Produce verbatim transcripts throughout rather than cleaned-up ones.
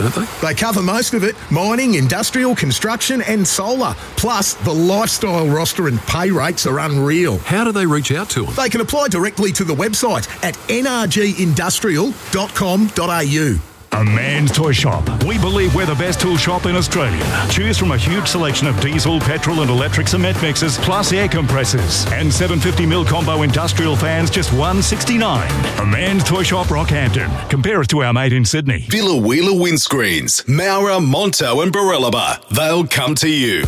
don't they? They cover most of it: mining, industrial, construction and solar. Plus, the lifestyle roster and pay rates are unreal. How do they reach out to them? They can apply directly to the website at n r g industrial dot com dot a u. A Man's Toy Shop. We believe we're the best tool shop in Australia. Choose from a huge selection of diesel, petrol and electric cement mixers, plus air compressors. And seven hundred fifty mil combo industrial fans, just one sixty-nine. A Man's Toy Shop, Rockhampton. Compare us to our mate in Sydney. Villa Wheeler Windscreens, Maura, Monto and Barellaba. They'll come to you.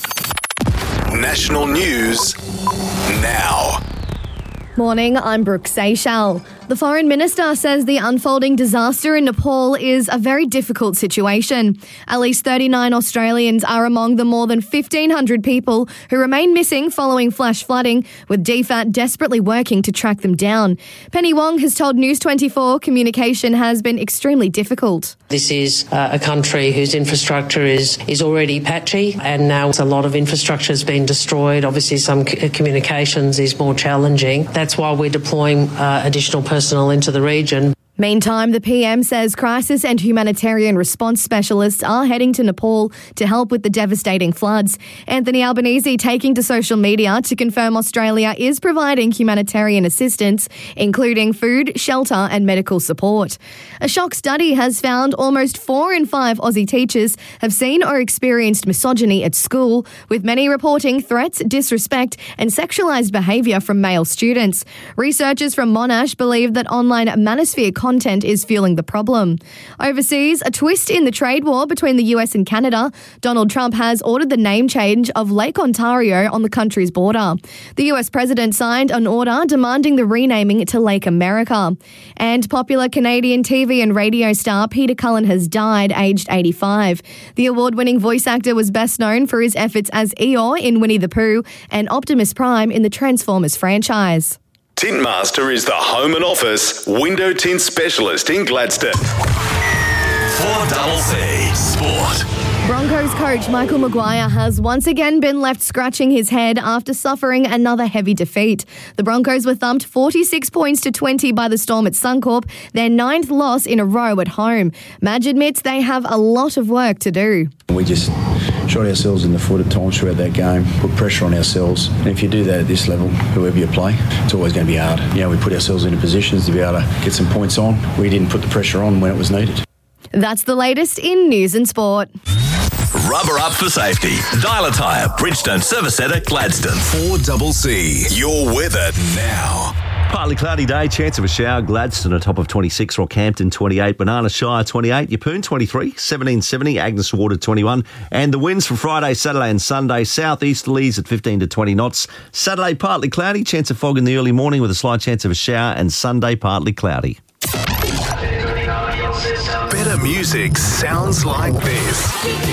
National news now. Morning, I'm Brooke Seychelles. The Foreign Minister says the unfolding disaster in Nepal is a very difficult situation. At least thirty-nine Australians are among the more than fifteen hundred people who remain missing following flash flooding, with D F A T desperately working to track them down. Penny Wong has told News twenty-four communication has been extremely difficult. This is uh, a country whose infrastructure is, is already patchy, and now a lot of infrastructure has been destroyed. Obviously, some c- communications is more challenging. That's why we're deploying uh, additional personnel into the region. Meantime, the P M says crisis and humanitarian response specialists are heading to Nepal to help with the devastating floods. Anthony Albanese taking to social media to confirm Australia is providing humanitarian assistance, including food, shelter and medical support. A shock study has found almost four in five Aussie teachers have seen or experienced misogyny at school, with many reporting threats, disrespect and sexualised behaviour from male students. Researchers from Monash believe that online manosphere content is fueling the problem. Overseas, a twist in the trade war between the U S and Canada. Donald Trump has ordered the name change of Lake Ontario on the country's border. The U S president signed an order demanding the renaming to Lake America. And popular Canadian T V and radio star Peter Cullen has died, aged eighty-five. The award-winning voice actor was best known for his efforts as Eeyore in Winnie the Pooh and Optimus Prime in the Transformers franchise. Tintmaster is the home and office window tint specialist in Gladstone. four C Sport. Broncos coach Michael Maguire has once again been left scratching his head after suffering another heavy defeat. The Broncos were thumped forty-six points to twenty by the Storm at Suncorp, their ninth loss in a row at home. Madge admits they have a lot of work to do. We just shot ourselves in the foot at times throughout that game, put pressure on ourselves. And if you do that at this level, whoever you play, it's always going to be hard. You know, we put ourselves into positions to be able to get some points on. We didn't put the pressure on when it was needed. That's the latest in news and sport. Rubber up for safety. Dial Tyre, Bridgestone Service Centre, Gladstone. four C C. Your weather now. Partly cloudy day, chance of a shower. Gladstone, a top of twenty-six. Rockhampton, twenty-eight. Banana Shire, twenty-eight. Yeppoon, twenty-three. seventeen seventy. Agnes Water, twenty-one. And the winds for Friday, Saturday and Sunday. Southeasterlies at fifteen to twenty knots. Saturday, partly cloudy. Chance of fog in the early morning with a slight chance of a shower. And Sunday, partly cloudy. Better music sounds like this.